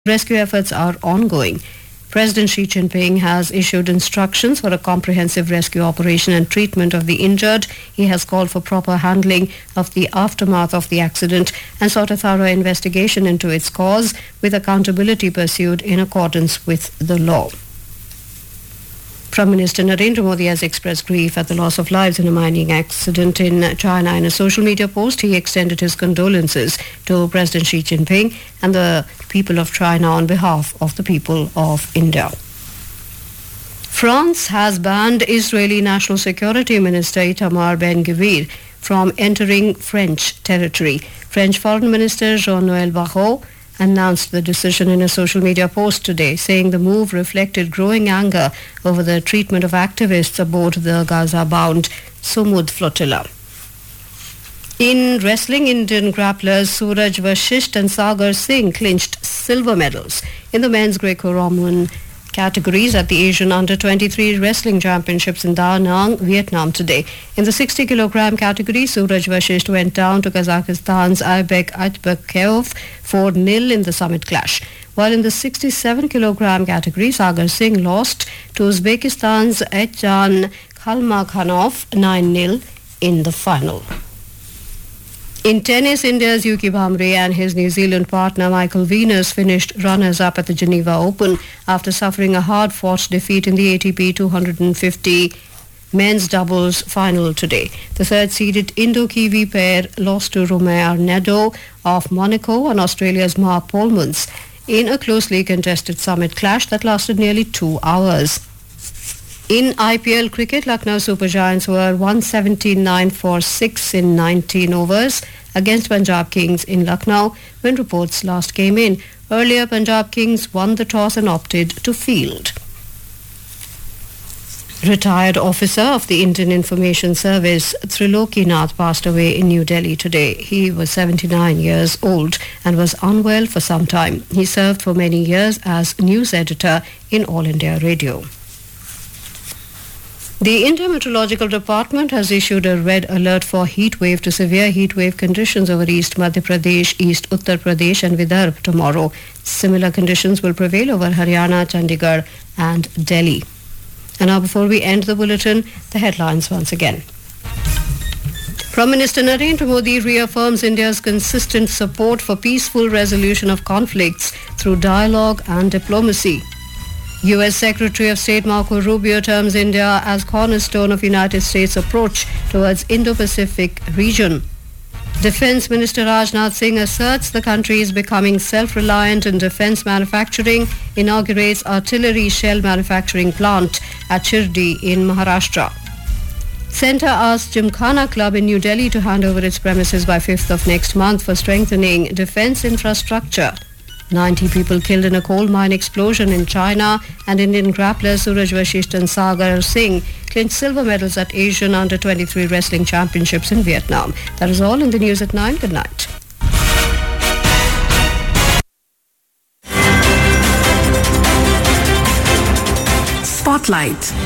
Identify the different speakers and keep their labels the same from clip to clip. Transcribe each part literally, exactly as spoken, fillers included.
Speaker 1: Rescue efforts are ongoing. President Xi Jinping has issued instructions for a comprehensive rescue operation and treatment of the injured. He has called for proper handling of the aftermath of the accident and sought a thorough investigation into its cause, with accountability pursued in accordance with the law. Prime Minister Narendra Modi has expressed grief at the loss of lives in a mining accident in China. In a social media post, he extended his condolences to President Xi Jinping and the people of China on behalf of the people of India. France has banned Israeli National Security Minister Itamar Ben-Gvir from entering French territory. French Foreign Minister Jean-Noël Barrot announced the decision in a social media post today, saying the move reflected growing anger over the treatment of activists aboard the Gaza-bound Sumud flotilla. In wrestling, Indian grapplers Suraj Vashisht and Sagar Singh clinched silver medals in the men's Greco-Roman categories at the Asian under twenty-three Wrestling Championships in Da Nang, Vietnam today. In the sixty kilogram category, Suraj Vashisht went down to Kazakhstan's Aybek Atbekov four nil in the summit clash, while in the sixty-seven kilogram category, Sagar Singh lost to Uzbekistan's Etjan Khalmakhanov nine nil in the final. In tennis, India's Yuki Bhamre and his New Zealand partner Michael Venus finished runners-up at the Geneva Open after suffering a hard-fought defeat in the A T P two hundred fifty men's doubles final today. The third-seeded Indo-Kiwi pair lost to Romain Arnaud of Monaco and Australia's Mark Polmans in a closely contested summit clash that lasted nearly two hours. In I P L cricket, Lucknow Super Giants were one seventy-nine for six in nineteen overs against Punjab Kings in Lucknow when reports last came in. Earlier, Punjab Kings won the toss and opted to field. Retired officer of the Indian Information Service, Triloki Nath, passed away in New Delhi today. He was seventy-nine years old and was unwell for some time. He served for many years as news editor in All India Radio. The Indian Meteorological Department has issued a red alert for heat wave to severe heat wave conditions over East Madhya Pradesh, East Uttar Pradesh and Vidarbha tomorrow. Similar conditions will prevail over Haryana, Chandigarh and Delhi. And now, before we end the bulletin, the headlines once again. Prime Minister Narendra Modi reaffirms India's consistent support for peaceful resolution of conflicts through dialogue and diplomacy. U S Secretary of State Marco Rubio terms India as cornerstone of United States' approach towards Indo-Pacific region. Defence Minister Rajnath Singh asserts the country is becoming self-reliant in defence manufacturing, inaugurates artillery shell manufacturing plant at Chirdi in Maharashtra. Centre asks Gymkhana Club in New Delhi to hand over its premises by fifth of next month for strengthening defence infrastructure. ninety people killed in a coal mine explosion in China, and Indian grapplers Suraj Vashisht and Sagar Singh clinched silver medals at Asian under twenty-three Wrestling Championships in Vietnam. That is all in the news at nine. Good night.
Speaker 2: Spotlight.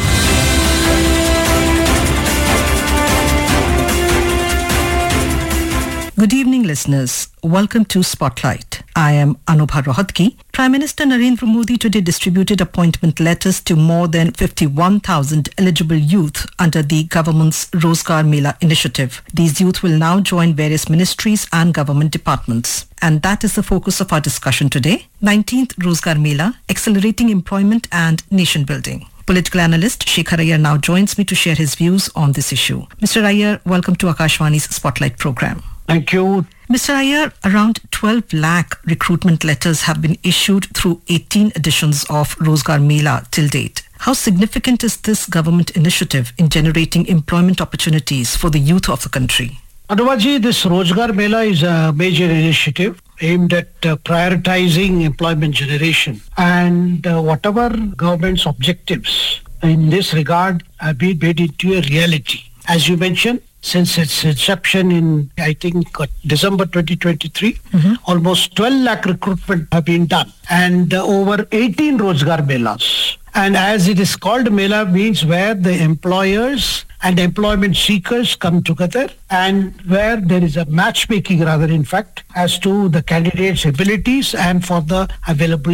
Speaker 2: Good evening, listeners. Welcome to Spotlight. I am Anubha Rohatgi. Prime Minister Narendra Modi today distributed appointment letters to more than fifty-one thousand eligible youth under the government's Rozgar Mela initiative. These youth will now join various ministries and government departments. And that is the focus of our discussion today. nineteenth Rozgar Mela, Accelerating Employment and Nation Building. Political analyst Shekhar Iyer now joins me to share his views on this issue. Mister Iyer, welcome to Akashvani's Spotlight program.
Speaker 3: Thank you.
Speaker 2: Mister Iyer, around twelve lakh recruitment letters have been issued through eighteen editions of Rozgar Mela till date. How significant is this government initiative in generating employment opportunities for the youth of the country?
Speaker 3: Anubaji, this Rozgar Mela is a major initiative aimed at uh, prioritizing employment generation. And uh, whatever government's objectives in this regard have been made into a reality. As you mentioned, since its inception in, I think, uh, December twenty twenty-three, mm-hmm. almost twelve lakh recruitment have been done and uh, over eighteen Rozgar Melas. And as it is called, Mela means where the employers and employment seekers come together, and where there is a matchmaking rather in fact as to the candidate's abilities and for the available